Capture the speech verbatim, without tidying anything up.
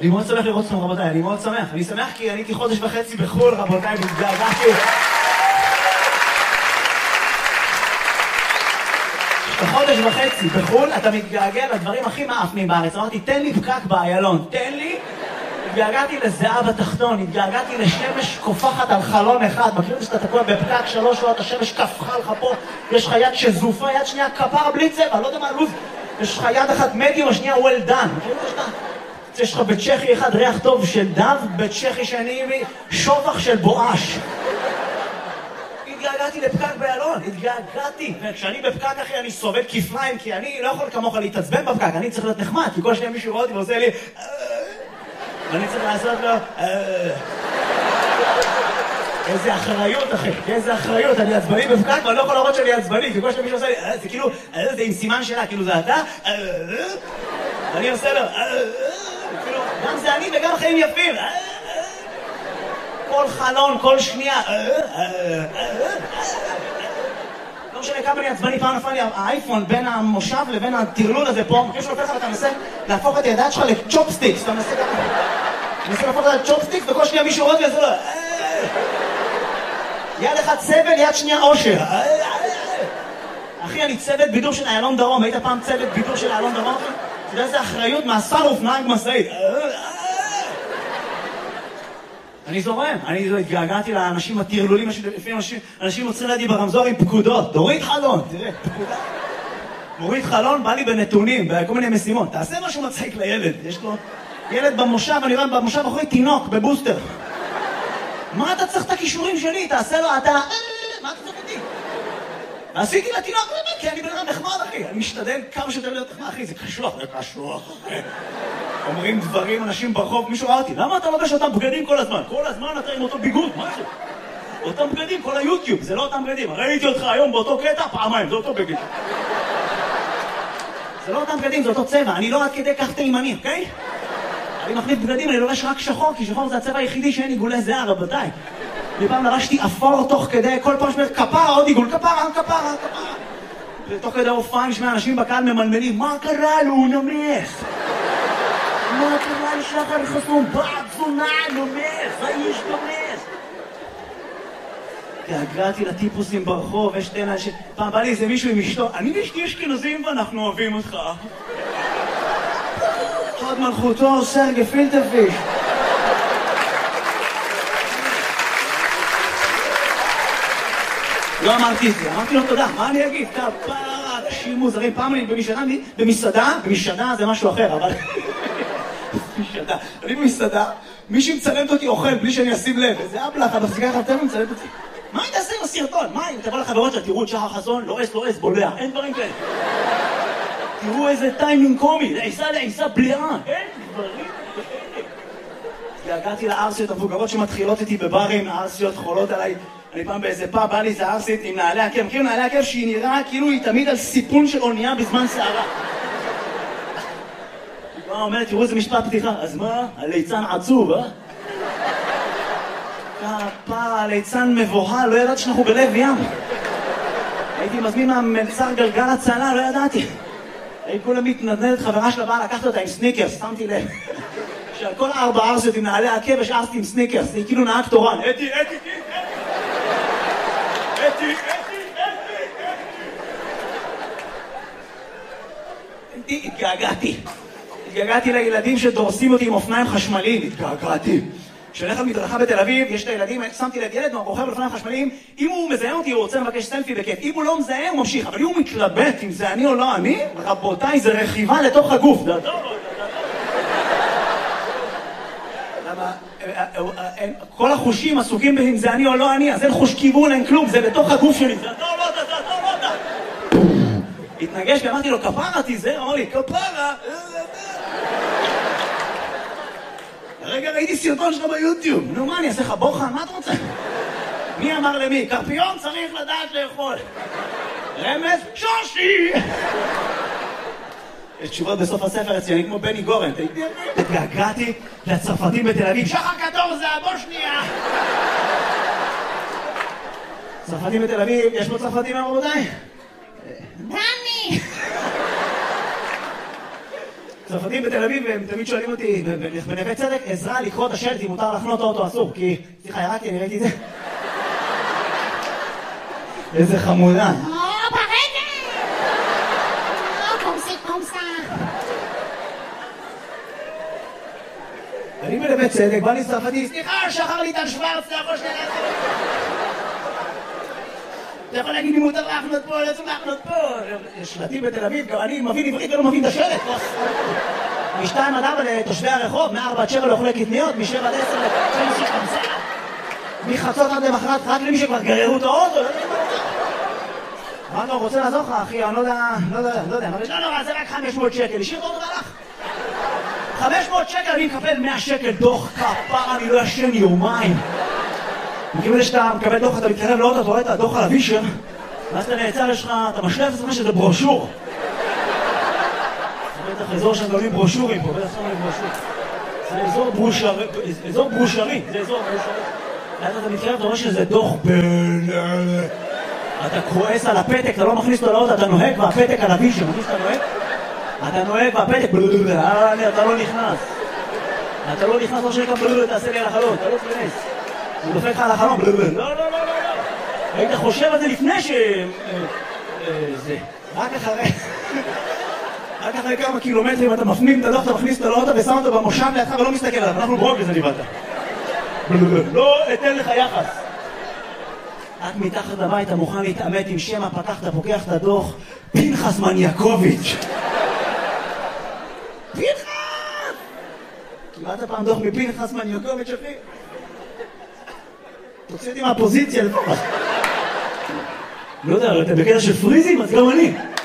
אני מאוד שמח לראות אתכם, רבותיי, אני מאוד שמח. אני שמח כי אני הייתי חודש וחצי בחול, רבותיי, והתגעגעתי. בחודש וחצי בחול, אתה מתגעגע לדברים הכי מאפנים בארץ. אמרתי, תן לי פקק באיילון, תן לי. התגעגעתי לזהה בתחתון, התגעגעתי לשמש קופחת על חלון אחד. מכיר את זה שאתה תקוע בפקק שלוש שעות, השמש קפחה לך פה, יש לך יד שזופה, יד שנייה כפרה בלי צבע, לא יודע מה לוז. יש לך יד אחת מדיום, השנייה well done. מכיר את זה שאתה? יש לך בצ'כי אחד ריח טוב של דב, בצ'כי שני שובח של בואש. התגעגעתי לפקק באלון, התגעגעתי. וכשאני בפקק אחי אני סובב כפליים, כי אני לא יכול כמוך להתעצבן בפקק, אני צריך להיות נחמד, כי כל שנייה מישהו רואה אותי ועושה לי ואני צריך לעשות לו איזה אחריות אחי, איזה אחריות, אני עצבני בפקק ואני לא יכול לראות שאני עצבני, כי כל שנייה מישהו עושה לי, זה כאילו, זה עם סימן שלה, כאילו זה אתה ואני עושה לו גם זה אני וגם חיים יפים. כל חלון, כל שנייה. לא משנה כמה אני עצבני, פעם נפל לי האייפון בין המושב לבין הטרלול הזה פה. אחרי שלופך לך, אתה מנסה להפוך את הידיים שלך לצ'ופסטיקס. אתה מנסה ככה. אתה מנסה להפוך את לצ'ופסטיקס, וכל שנייה מישהו רואה וזה לא. יד אחד סבל, יד שנייה אושר. אחי, אני צוות בידור של איילון דרום. היית פעם צוות בידור של איילון דרום? אתה יודע איזה אחריות מהסרוף נהג משאית. אני זורם, אני התגעגעתי לאנשים הטרלולים, אנשים עוצרים לידי ברמזור עם פקודות. תוריד חלון, תראה, פקודה. מוריד חלון, בא לי בנתונים, בכל מיני משימות. תעשה משהו מצחיק לילד, יש לו ילד במושב, אני רואה במושב אחרי תינוק, בבוסטר. מה אתה צריך את הכישורים שלי? תעשה לו, אתה... מה אתה צריך אותי? עשיתי לתינוק, כי אני בן אדם נחמד, אחי. אני משתדל כמה שיותר להיות נחמד, אחי, זה קשוח, זה קשוח, אחי. אומרים דברים, אנשים ברחוב, מישהו ראה אותי, למה אתה לובש אותם בגדים כל הזמן? כל הזמן אתה עם אותו ביגוד, מה זה? אותם בגדים, כל היוטיוב, זה לא אותם בגדים. ראיתי אותך היום באותו קטע, פעמיים, זה אותו בגד. זה לא אותם בגדים, זה אותו צבע. אני לא עד כדי כך תימני, אוקיי? אני מחליף בגדים, אני לובש רק שחור, כי שחור זה הצבע היחידי שאין עיגולי זהה, רבותיי. מפעם לבשתי אפור תוך כדי, כל פעם שמר כפרה, עוד עיגול, כפרה, כפרה, כפרה. ותוך כדי הופעה נשמע אנשים בקהל ממלמלים, מה קרה לו, הוא נמס? מה קרה לשחר חסום? בעד זונה, נמס, האיש נמס. התגעגעתי לטיפוסים ברחוב, יש שתי אנשים, פעם בא לי איזה מישהו עם אשתו, אני ואשתי אשכנזים ואנחנו אוהבים אותך. חוד מלכותו, סרגי פילטרפיש. לא אמרתי את זה, אמרתי לו תודה, מה אני אגיד? כפרה, אנשים מוזרים, פעם אני במסעדה, במסעדה, במסעדה זה משהו אחר, אבל... במסעדה, אני במסעדה, מישהי מצלמת אותי אוכל בלי שאני אשים לב, איזה אבלח, אתה מפסיקה לך טבע ומצלמת אותי. מה היא תעשה עם הסרטון? מה היא? תבוא לחברות שלה, תראו את שחר חסון, לא אס, לא אס, בולע, אין דברים כאלה. תראו איזה טיימינג קומי, לעיסה לעיסה בליעה, אין דברים כאלה. הגעתי לארסיות המבוגרות שמתחילות איתי בברים, הארסיות חולות עליי. אני פעם באיזה פאב, בא לי איזה ארסית עם נעלי עקב. מכירים נעלי עקב שהיא נראה כאילו היא תמיד על סיפון של אונייה בזמן שערה. היא באה אומרת, תראו איזה משפט פתיחה. אז מה? הליצן עצוב, אה? כפרה, הליצן מבוהל, לא ידעתי שאנחנו בלב ים. הייתי מזמין מהמלצר גלגל הצלה, לא ידעתי. הייתי כולה מתנדנדת, חברה שלה באה, לקחת אותה עם סניקרס, שמתי לב. שעל כל ארבע ארסיות עם נעלי עקב השארתי עם סניקרס, היא כאילו נהג תורן. אתי, אתי, אתי, אתי, אתי, התגעגעתי. התגעגעתי לילדים שדורסים אותי עם אופניים חשמליים. התגעגעתי. כשהולך על מדרכה בתל אביב, יש את הילדים, שמתי לב ילד רוכב על אופניים חשמליים, אם הוא מזהה אותי, הוא רוצה לבקש סלפי בכיף. אם הוא לא מזהה, הוא ממשיך. אבל אם הוא מתלבט אם זה אני או לא אני, רבותיי, זה רכיבה לתוך הגוף. כל החושים עסוקים באם זה אני או לא אני, אז אין חוש כיוון, אין כלום, זה בתוך הגוף שלי. זה אתה או לא אתה, זה אתה או לא אתה. התנגש ואמרתי לו, כפרה תיזהר, אמר לי, כפרה. רגע ראיתי סרטון שלך ביוטיוב. נו מה, אני אעשה לך בוחן? מה אתה רוצה? מי אמר למי? קרפיון צריך לדעת לאכול. רמז? שושי! יש תשובות בסוף הספר אצלי, אני כמו בני גורן. התגעגעתי לצרפתים בתל אביב. שחר קטור זה הבושניה! צרפתים בתל אביב, יש פה צרפתים רבותיי? דני! צרפתים בתל אביב, והם תמיד שואלים אותי, בנווה צדק, עזרה לקרוא את השלט אם מותר לחנות אוטו אסור, כי... סליחה, ירדתי, אני ראיתי את זה. איזה חמודה. או, ברגע! או, קומסי, קומסה. אני בנווה צדק, בא לי צרפתי, סליחה, שחר ליטל שוורץ, אתה יכול שנייה לעשות. אתה יכול להגיד לי מותר להחנות פה, לא צריך להחנות פה. יש שלטים בתל אביב, גם אני מבין עברית ולא מבין את השלט. משתיים עד ארבע לתושבי הרחוב, מארבע עד שבע לאוכלי קטניות, משבע עד עשר לתושבי חמסה. מחצות עד למחרת, רק למי שכבר גררו את האוטו. אמרנו, רוצה לעזור לך, אחי, אני לא יודע, לא יודע, לא יודע. לא נורא, זה רק חמש מאות שקל, השאיר את האוטו והלך. חמש מאות שקל, אני מקבל מאה שקל דוח כפר, אני לא ישן יומיים. מכיוון שאתה מקבל דוח, אתה מתקרב לאוטו, אתה רואה את הדוח על הווישר, ואז אתה נעצר, יש לך, אתה משלב את עצמך שזה ברושור. זה בטח אזור שהם גולים ברושורים פה, בטח שמים ברושור. זה אזור ברושרי, אזור ברושרי, זה אזור ברושרי. ואז אתה מתקרב, אתה רואה שזה דוח בין... אתה כועס על הפתק, אתה לא מכניס אותו לאוטו, אתה נוהג והפתק על הווישר, מכניס אתה נוהג? אתה נוהג והפתק, אתה לא נכנס. אתה לא נכנס, לא שנקרא, תעשה לי על החלון, אתה לא תכנס. הוא דופק לך על החלום, לא, לא, לא, לא, לא. היית חושב על זה לפני ש... זה. רק אחרי... רק אחרי כמה קילומטרים אתה מפנים את הדוח, אתה מכניס את האוטו ושם אותו במושב לידך ולא מסתכל עליו. אנחנו ברוק לזה נבלת. לא אתן לך יחס. רק מתחת לבית אתה מוכן להתעמת עם שם הפתח, אתה פוקח את הדוח, פנחס מניאקוביץ'. פנחס! קיבלת פעם דוח מפנחס מניאקוביץ', אחי? תוציא אותי מהפוזיציה לפחות. לא יודע, אתה בקטע של פריזים, אז גם אני.